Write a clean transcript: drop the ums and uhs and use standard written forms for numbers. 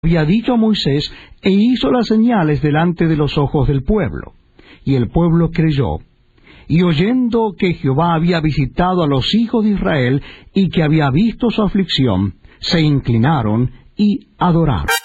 había dicho a Moisés, e hizo las señales delante de los ojos del pueblo. Y el pueblo creyó. Y oyendo que Jehová había visitado a los hijos de Israel, y que había visto su aflicción, se inclinaron y adoraron.